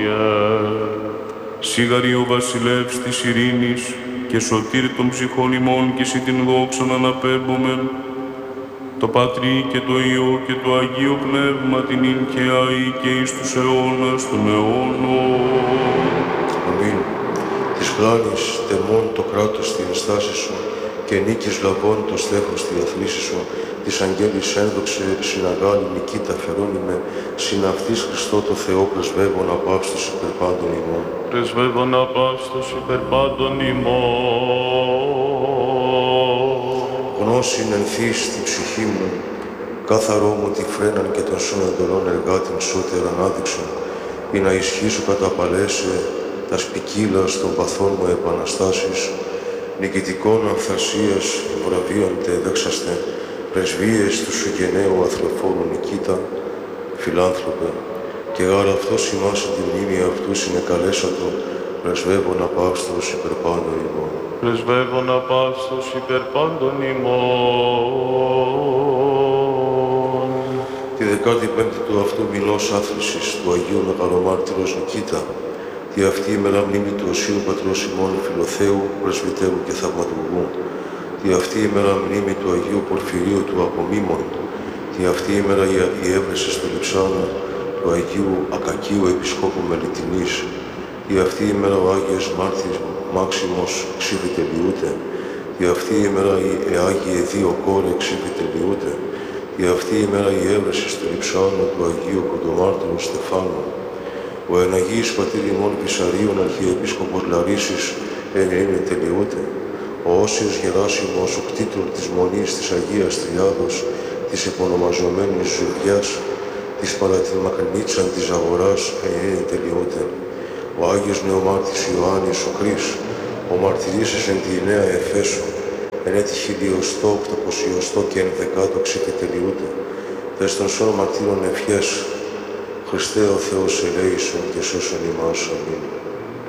Σιγαρή ο βασιλεύς της ειρήνης και σωτήρ των ψυχών ημών και εσύ την δόξαν αναπέμπομεν, το Πατρί και το Υιό και το Αγίο Πνεύμα την ίν και αεί και εις τους αιώνας των αιώνων. Αμήν. Της χλάνης τεμών το κράτος στη ενστάση σου και νίκης λαβών το στέφος στη αθλήση σου, της αγγέλης ένδοξε συναγάλη Νικήτα φερόνιμε, συναυτής Χριστό το Θεό πρεσβεύων απαύστος υπερ πάντων ημών. Πρεσβεύων απαύστος υπερ πάντων ημών. Γνώσιν ενθείς τη ψυχή μου, κάθαρό μου τη φρέναν και των σών εντολών εργάτην σώτερ ανάδειξον, ή να ισχύσω κατά παλέσαι τας ποικίλας των παθών μου επαναστάσεις, νικητικών ανθασίας βραβείων τε δέξαστε, πρεσβείες του σου γενναίου αθλεφόρου Νικήτα, φιλάνθρωπε, και άρα αυτός ημάς τη μνήμη αυτού συνεκαλέσατο, πρεσβεύων απαύστος υπερ πάντων ημών. Πρεσβεύων απαύστος υπερ πάντων ημών. Τη 15η του αυτού μηνός άθλησης του Αγίου Μεγαλομάρτυρος Νικήτα, τη αυτή ημέρα μνήμη του Οσίου Πατρός ημών Φιλοθέου, Πρεσβυτέρου και Θαυματουργού, τη αυτή ημέρα μνήμη του Αγίου Πορφυρίου του Απομίμων, τη αυτή ημέρα η έβρεση στο Λειψάνο του Αγίου Ακακίου Επισκόπου Μελιτινής, τη αυτή ημέρα ο Άγιος Μάρτυρ Μάξιμος ξύβητελιούται, τη αυτή ημέρα οι Άγιοι δύο κόρε ξύβητελιούται, τη αυτή ημέρα η έβρεση στο Λειψάνο του Αγίου Πρωτομάρτυρου Στεφάνου, ο εναγίης πατήρ ημών Βυσαρίων Αρχιεπίσκοπος Λαρίσης είναι τελειούται, ο Όσιος Γεράσιμος ο κτήτρων της Μονής της Αγίας Τριάδος, της επωνομαζομένης Ζουβιάς, της παρά την μακρινίτσαν της αγοράς είναι τελειούται, ο Άγιος Νεομάρτης Ιωάννης ο Κρίς, ο μαρτυρήσης εν τη Νέα Εφέσο, εν έτη 1800 και εν δεκάτο ξεπιτελειούται, δες των σών μαρτύρων ευχές, Χριστέ ο Θεός ελέησον και σώσον ημάς. Αμήν.